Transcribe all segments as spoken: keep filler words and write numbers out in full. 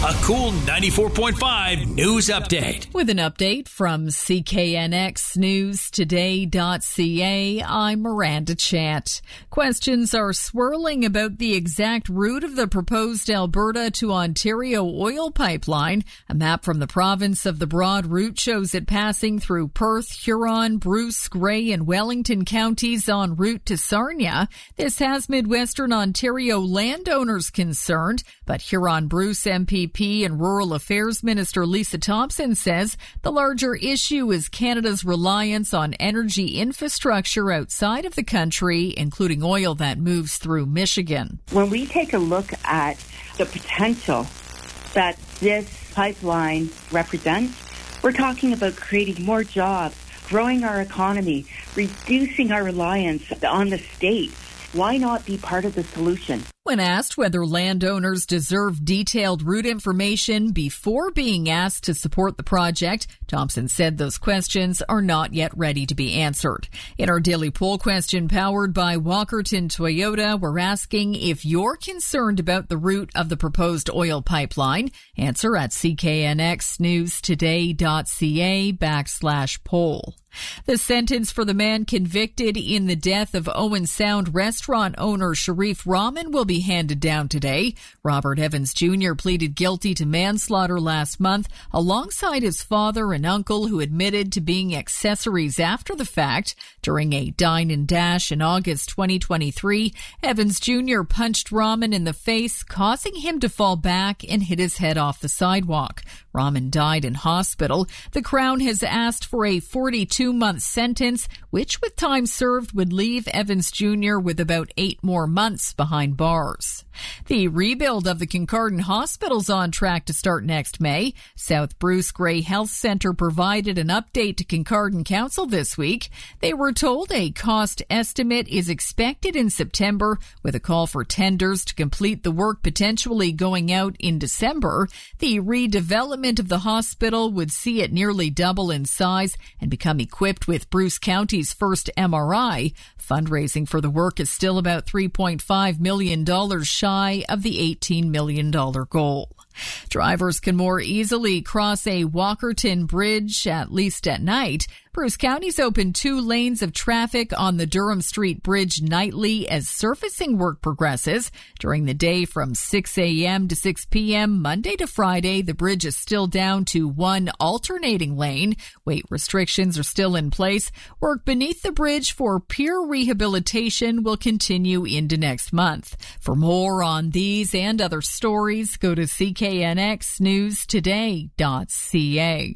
A cool ninety-four point five news update. With an update from C K N X News Today dot C A, I'm Miranda Chant. Questions are swirling about the exact route of the proposed Alberta to Ontario oil pipeline. A map from the province of the Broad route shows it passing through Perth, Huron, Bruce, Grey, and Wellington counties en route to Sarnia. This has Midwestern Ontario landowners concerned, but Huron-Bruce M P P and Rural Affairs Minister Lisa Thompson says the larger issue is Canada's reliance on energy infrastructure outside of the country, including oil that moves through Michigan. When we take a look at the potential that this pipeline represents, we're talking about creating more jobs, growing our economy, reducing our reliance on the states. Why not be part of the solution? When asked whether landowners deserve detailed route information before being asked to support the project, Thompson said those questions are not yet ready to be answered. In our daily poll question powered by Walkerton Toyota, we're asking if you're concerned about the route of the proposed oil pipeline. Answer at C K N X News Today dot C A backslash poll. The sentence for the man convicted in the death of Owen Sound restaurant owner Sharif Rahman will be handed down today. Robert Evans Junior pleaded guilty to manslaughter last month alongside his father and uncle, who admitted to being accessories after the fact. During a dine and dash in August twenty twenty-three, Evans Junior punched Rahman in the face, causing him to fall back and hit his head off the sidewalk. Rahman died in hospital. The Crown has asked for a forty-two month sentence, which with time served would leave Evans Junior with about eight more months behind bars. The rebuild of the Kincardine Hospital's on track to start next May. South Bruce Grey Health Centre provided an update to Kincardine Council this week. They were told a cost estimate is expected in September, with a call for tenders to complete the work potentially going out in December. The redevelopment of the hospital would see it nearly double in size and become equipped with Bruce County's first M R I. Fundraising for the work is still about three point five million dollars shy of the eighteen million dollars goal. Drivers can more easily cross a Walkerton bridge, at least at night. Bruce County's opened two lanes of traffic on the Durham Street Bridge nightly as surfacing work progresses. During the day from six a.m. to six p.m. Monday to Friday, the bridge is still down to one alternating lane. Weight restrictions are still in place. Work beneath the bridge for pier rehabilitation will continue into next month. For more on these and other stories, go to C K N X News Today dot C A.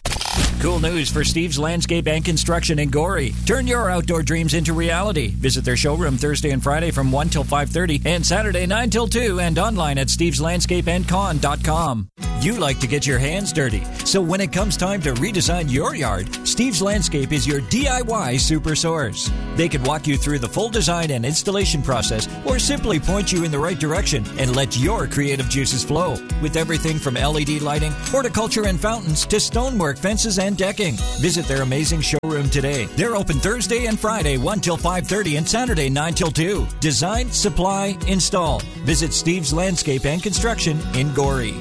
Cool news for Steve's Landscape and Construction in Gorey. Turn your outdoor dreams into reality. Visit their showroom Thursday and Friday from one till five thirty and Saturday nine till two, and online at steves landscape and con dot com. You like to get your hands dirty, so when it comes time to redesign your yard, Steve's Landscape is your D I Y super source. They could walk you through the full design and installation process, or simply point you in the right direction and let your creative juices flow. With everything from L E D lighting, horticulture and fountains, to stonework, fences, and decking. Visit their amazing showroom today. They're open Thursday and Friday one till five thirty and Saturday nine till two. Design, supply, install. Visit Steve's Landscape and Construction in Gorey.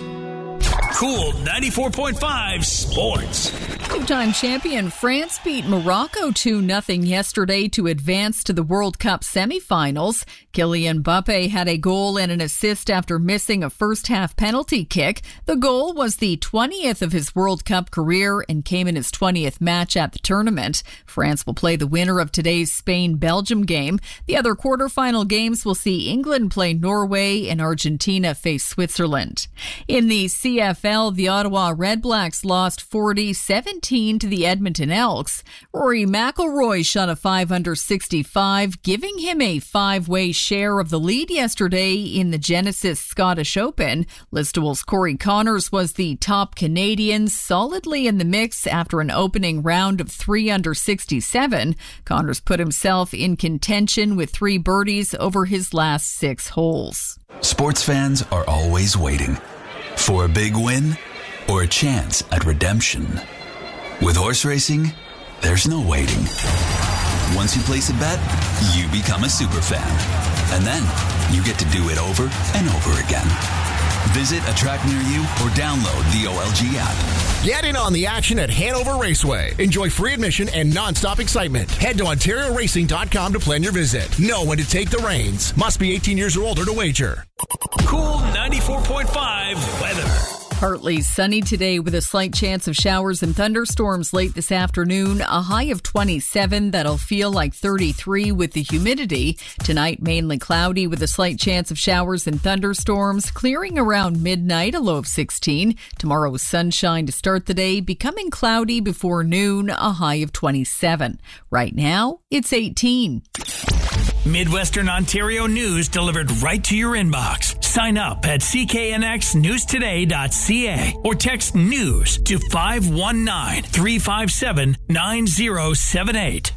Cool ninety-four point five Sports. Two-time champion France beat Morocco two nothing yesterday to advance to the World Cup semifinals. Kylian Mbappe had a goal and an assist after missing a first-half penalty kick. The goal was the twentieth of his World Cup career and came in his twentieth match at the tournament. France will play the winner of today's Spain-Belgium game. The other quarterfinal games will see England play Norway and Argentina face Switzerland. In the C F L, the Ottawa Redblacks lost forty seventeen to the Edmonton Elks. Rory McIlroy shot a five under sixty-five, giving him a five-way share of the lead yesterday in the Genesis Scottish Open. Listowel's Corey Connors was the top Canadian, solidly in the mix after an opening round of three under sixty-seven. Connors put himself in contention with three birdies over his last six holes. Sports fans are always waiting for a big win or a chance at redemption. With horse racing, there's no waiting. Once you place a bet, you become a super fan. And then you get to do it over and over again. Visit a track near you or download the O L G app. Get in on the action at Hanover Raceway. Enjoy free admission and non-stop excitement. Head to Ontario Racing dot com to plan your visit. Know when to take the reins. Must be eighteen years or older to wager. Cool ninety-four point five weather. Partly sunny today with a slight chance of showers and thunderstorms late this afternoon. A high of twenty-seven that'll feel like thirty-three with the humidity. Tonight, mainly cloudy with a slight chance of showers and thunderstorms. Clearing around midnight, a low of sixteen. Tomorrow, sunshine to start the day, becoming cloudy before noon, a high of twenty-seven. Right now, it's eighteen. Midwestern Ontario news delivered right to your inbox. Sign up at c k n x news today dot c a or text news to five one nine, three five seven, nine zero seven eight.